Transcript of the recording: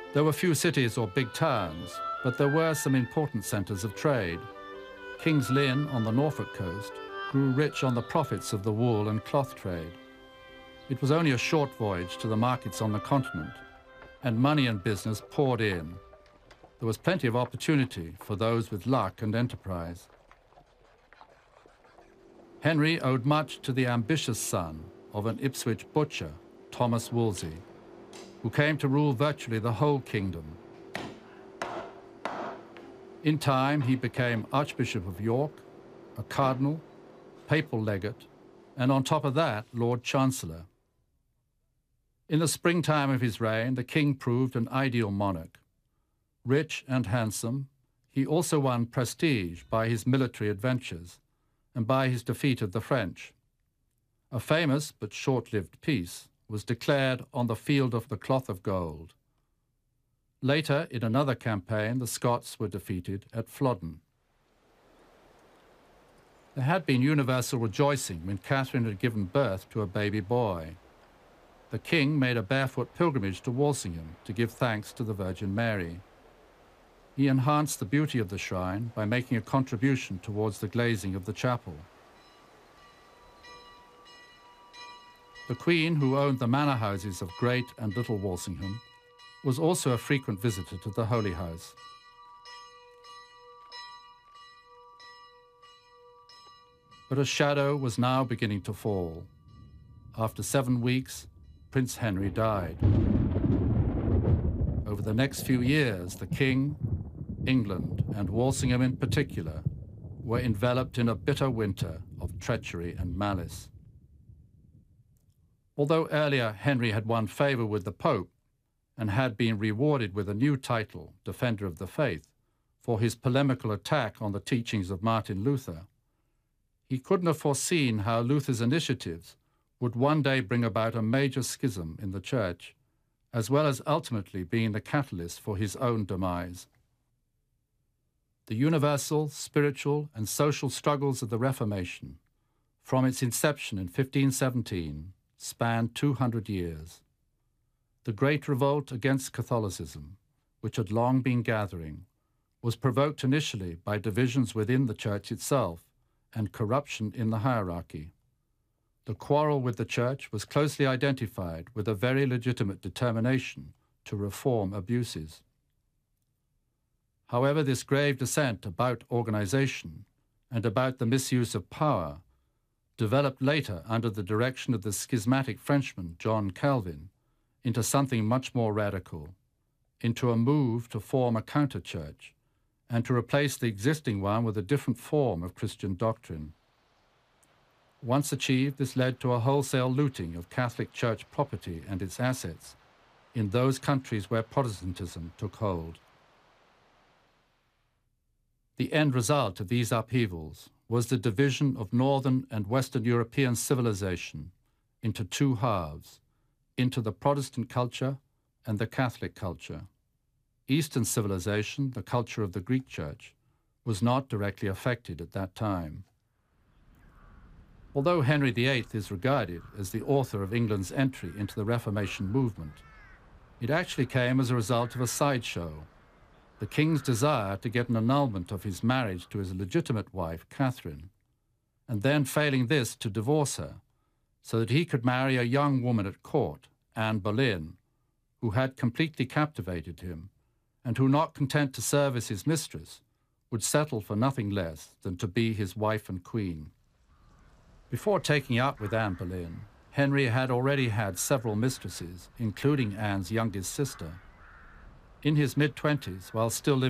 There were few cities or big towns, but there were some important centres of trade. King's Lynn on the Norfolk coast grew rich on the profits of the wool and cloth trade. It was only a short voyage to the markets on the continent, and money and business poured in. There was plenty of opportunity for those with luck and enterprise. Henry owed much to the ambitious son of an Ipswich butcher, Thomas Wolsey, who came to rule virtually the whole kingdom. In time, he became Archbishop of York, a cardinal, papal legate, and on top of that, Lord Chancellor. In the springtime of his reign, the king proved an ideal monarch. Rich and handsome, he also won prestige by his military adventures and by his defeat of the French. A famous but short-lived peace was declared on the field of the Cloth of Gold. Later, in another campaign, the Scots were defeated at Flodden. There had been universal rejoicing when Catherine had given birth to a baby boy. The king made a barefoot pilgrimage to Walsingham to give thanks to the Virgin Mary. He enhanced the beauty of the shrine by making a contribution towards the glazing of the chapel. The Queen, who owned the manor houses of Great and Little Walsingham, was also a frequent visitor to the Holy House. But a shadow was now beginning to fall. After 7 weeks, Prince Henry died. Over the next few years, the King, England, and Walsingham in particular, were enveloped in a bitter winter of treachery and malice. Although earlier Henry had won favour with the Pope and had been rewarded with a new title, Defender of the Faith, for his polemical attack on the teachings of Martin Luther, he couldn't have foreseen how Luther's initiatives would one day bring about a major schism in the Church, as well as ultimately being the catalyst for his own demise. The universal, spiritual, and social struggles of the Reformation, from its inception in 1517, spanned 200 years. The Great Revolt against Catholicism, which had long been gathering, was provoked initially by divisions within the Church itself and corruption in the hierarchy. The quarrel with the Church was closely identified with a very legitimate determination to reform abuses. However, this grave dissent about organization and about the misuse of power developed later under the direction of the schismatic Frenchman John Calvin into something much more radical, into a move to form a counter-church and to replace the existing one with a different form of Christian doctrine. Once achieved, this led to a wholesale looting of Catholic Church property and its assets in those countries where Protestantism took hold. The end result of these upheavals was the division of Northern and Western European civilization into two halves, into the Protestant culture and the Catholic culture. Eastern civilization, the culture of the Greek Church, was not directly affected at that time. Although Henry VIII is regarded as the author of England's entry into the Reformation movement, it actually came as a result of a sideshow, the king's desire to get an annulment of his marriage to his legitimate wife, Catherine, and then failing this, to divorce her, so that he could marry a young woman at court, Anne Boleyn, who had completely captivated him, and who, not content to serve as his mistress, would settle for nothing less than to be his wife and queen. Before taking up with Anne Boleyn, Henry had already had several mistresses, including Anne's youngest sister. In his mid-20s, while still living